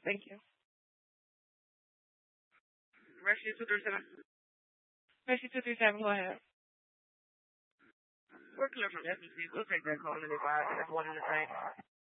Thank you. Rescue 237. Rescue 237, go ahead. We're clear from SBC. We'll take that call in if I that's one in the same.